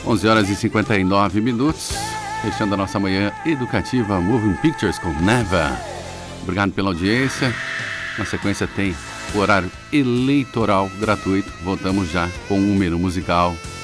11 horas e 59 minutos, fechando a nossa manhã educativa Moving Pictures com Never. Obrigado pela audiência. Na sequência tem o horário eleitoral gratuito. Voltamos já com um menu musical